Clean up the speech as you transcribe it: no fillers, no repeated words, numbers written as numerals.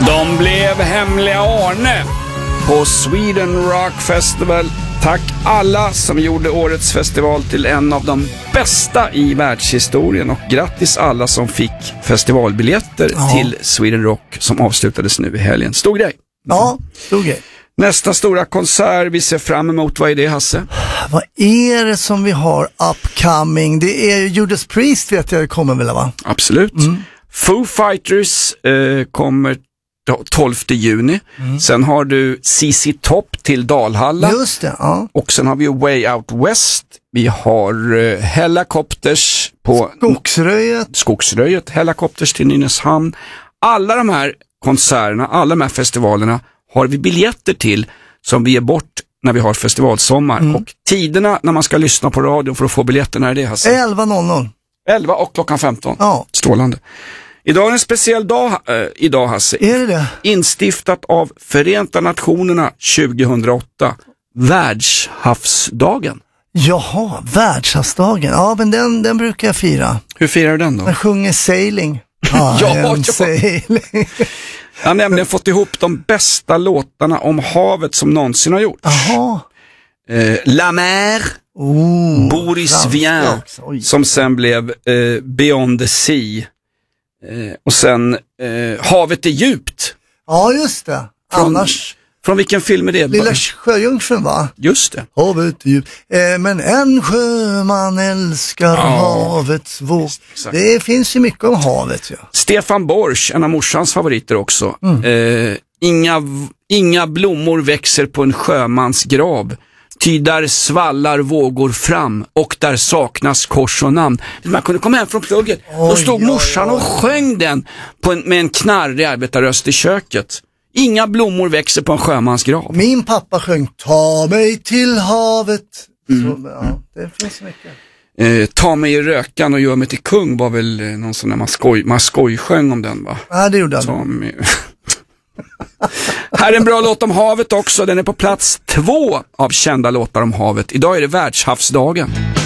De blev hemliga Arne på Sweden Rock Festival. Tack alla som gjorde årets festival till en av de bästa i världshistorien, och grattis alla som fick festivalbiljetter till Sweden Rock som avslutades nu i helgen. Stor grej. Ja, stor grej. Nästa stora konsert vi ser fram emot, vad är det, Hasse? Vad är det som vi har upcoming? Det är Judas Priest, vet jag, kommer väl, va? Absolut. Foo Fighters kommer 12 juni. Sen har du CC Top till Dalhalla. Just det, ja. Och sen har vi Way Out West. Vi har Hellacopters på Skogsröjet. Hellacopters till Nynäshamn. Alla de här konserterna, alla de här festivalerna har vi biljetter till som vi ger bort när vi har festivalsommar. Och tiderna när man ska lyssna på radion för att få biljetterna är det, Hasse? 11.00. 11 och klockan 15. Ja. Strålande. Idag är en speciell dag, idag, Hasse. Är det? Instiftat av Förenta Nationerna 2008. Världshavsdagen. Jaha, världshavsdagen. Ja, men den brukar jag fira. Hur firar du den då? Jag sjunger Sailing. Sailing. Jag har nämligen fått ihop de bästa låtarna om havet som någonsin har gjorts. Jaha. La Mer, Boris Vian, som sen blev Beyond the Sea. Och sen Havet är djupt. Ja, just det. Från vilken film är det? Lilla Sjöjungfrun, va? Just det. Havet är djupt. Men en sjöman älskar havets våg. Det finns ju mycket om havet, ja. Stefan Borsch, en av morsans favoriter också. Inga blommor växer på en sjömans grav. Ty där svallar vågor fram, och där saknas kors och namn. Man kunde komma hem från plugget. Då stod morsan och sjöng den med en knarrig arbetarröst i köket. Inga blommor växer på en sjömans grav. Min pappa sjöng Ta mig till havet. Så, ja, det finns mycket. Ta mig i rökan och gör mig till kung var väl någon sån där man skojsjöng om den, va? Ja, det gjorde han. Här är en bra låt om havet också. Den är på plats 2 av kända låtar om havet. Idag är det världshavsdagen.